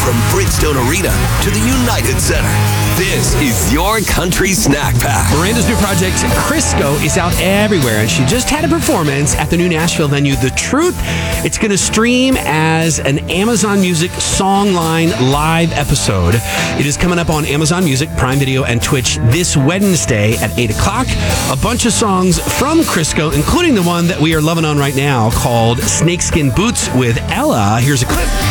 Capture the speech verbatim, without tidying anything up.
from Bridgestone Arena to the United Center. This is your country snack pack. Miranda's new project, Crisco, is out everywhere, and she just had a performance at the new Nashville venue, The Truth. It's going to stream as an Amazon Music Songline live episode. It is coming up on Amazon Music, Prime Video, and Twitch this Wednesday at eight o'clock. A bunch of songs from Crisco, including the one that we are loving on right now called Snakeskin Boots with Ella. Here's a clip.